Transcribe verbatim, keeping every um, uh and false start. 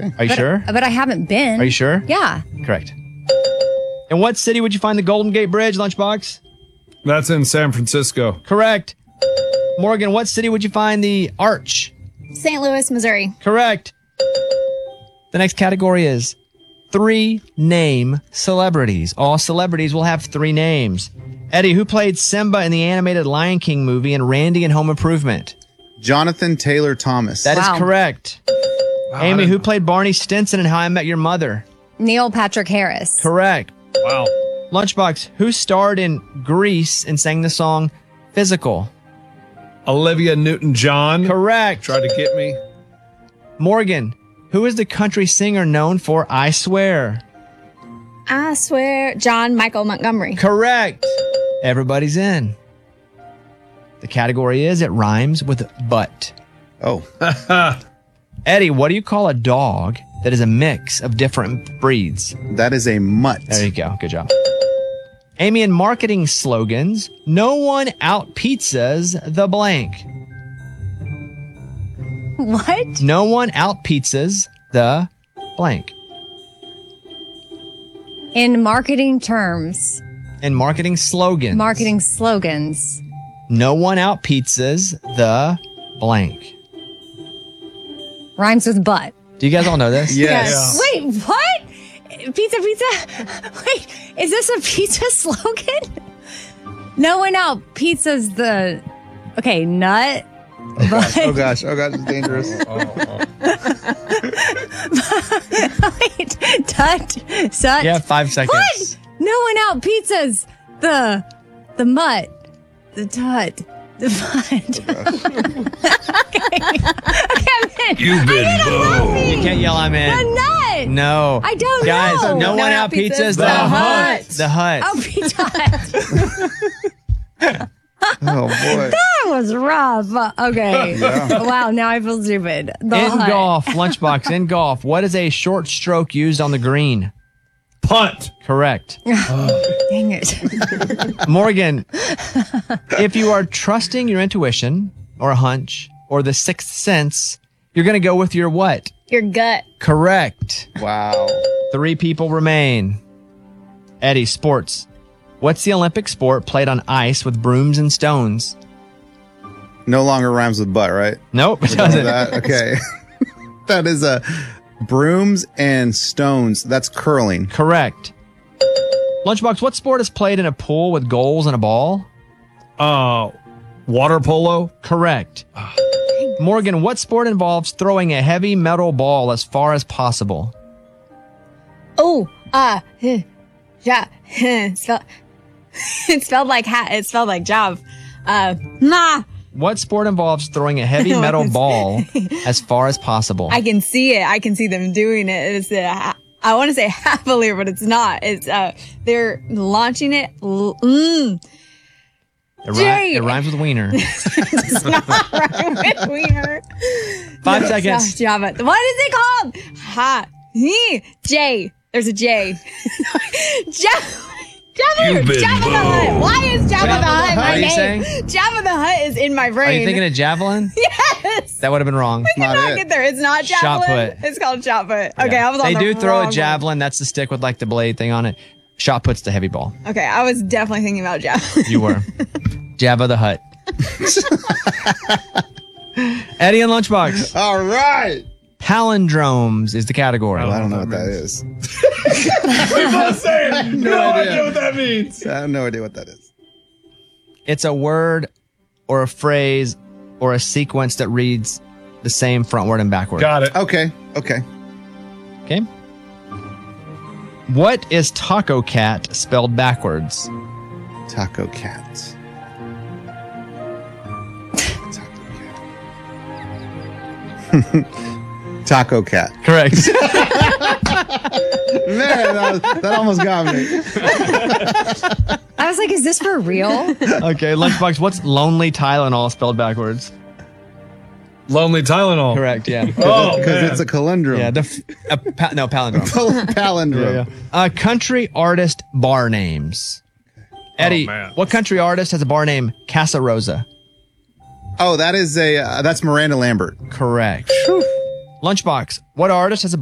Okay. Are you but, sure? But I haven't been. Are you sure? Yeah. Correct. In what city would you find the Golden Gate Bridge, Lunchbox? That's in San Francisco. Correct. Morgan, what city would you find the Arch? Saint Louis, Missouri. Correct. The next category is three name celebrities. All celebrities will have three names. Eddie, who played Simba in the animated Lion King movie and Randy in Home Improvement? Jonathan Taylor Thomas. That Wow. is correct. Wow, Amy, I who didn't- played Barney Stinson in How I Met Your Mother? Neil Patrick Harris. Correct. Wow. Lunchbox, who starred in Grease and sang the song Physical? Olivia Newton-John. Correct. Tried to get me. Morgan, who is the country singer known for I Swear? I swear, John Michael Montgomery. Correct. Everybody's in. The category is it rhymes with butt. Oh. Eddie, what do you call a dog that is a mix of different breeds? That is a mutt. There you go. Good job. Amy, in marketing slogans, no one out pizzas the blank. What? No one out pizzas the blank. In marketing terms, In marketing slogans, marketing slogans. no one out pizzas the blank. Rhymes with butt. Do you guys all know this? Yes. Wait, what? Pizza, pizza. Wait, is this a pizza slogan? No one out pizzas the. Okay, nut. But, Oh gosh. Oh gosh. It's dangerous. wait, tut, sut. Yeah, five seconds. What? No one out pizzas the the mutt, the tut, the butt. okay, okay, I'm in. You've been booed. You can't yell I'm in. The nut. No. I don't Guys, know. no, No one out out pizzas the, the hut. hut. The hut. Oh, pizza. Oh boy. That was rough. Okay. Yeah. Wow, now I feel stupid. The in hut. golf, Lunchbox, in golf, what is a short stroke used on the green? Punt. Correct. Dang it. Morgan, if you are trusting your intuition or a hunch or the sixth sense, you're going to go with your what? Your gut. Correct. Wow. Three people remain. Eddie, sports. What's the Olympic sport played on ice with brooms and stones? No longer rhymes with butt, right? Nope, it We're done with doesn't. that? Okay. That is a brooms and stones. That's curling. Correct. Lunchbox, what sport is played in a pool with goals and a ball? Uh, water polo. Correct. Morgan, what sport involves throwing a heavy metal ball as far as possible? Oh, uh, huh, yeah. It's spelled, it's spelled like hat. It's spelled like job. Uh, nah. What sport involves throwing a heavy metal ball as far as possible? I can see it. I can see them doing it. It's uh, I want to say happily, but it's not. It's uh, they're launching it. L- Mm. it, ri- Jay. it rhymes with wiener. It's not rhyme with wiener. Five No, seconds. it's not Java. What is it called? Ha. He. J. There's a J. Java. Java, You've been Java the Hutt. Why is Java the Hutt What my are you name? saying? Java the Hutt is in my brain. Are you thinking of javelin? Yes. That would have been wrong. I not cannot it. get there. It's not Shot javelin. put. It's called shot put. Okay, Yeah. I was on They the do throw wrong a one. javelin. That's the stick with like the blade thing on it. Shot put's the heavy ball. Okay, I was definitely thinking about javelin. You were. Jabba the Hutt. Eddie and Lunchbox. All right. Palindromes is the category. Well, I don't know what that is. no idea. what that means. I have no idea what that is. It's a word or a phrase or a sequence that reads the same frontward and backward. Got it. Okay. Okay. Okay. What is Taco Cat spelled backwards? Taco cat. Taco cat. Taco cat. Correct. Man, that, was, that almost got me. I was like, is this for real? Okay, Lunchbox, what's Lonely Tylenol spelled backwards? Lonely Tylenol. Correct, yeah. Oh, Because man. it's a conundrum. Yeah, the f- a pa- no, palindrome. Palindrome. Yeah, yeah. Uh, country artist bar names. Eddie, man. what country artist has a bar name Casa Rosa? Oh, that is a uh, that's Miranda Lambert. Correct. Lunchbox, what artist has a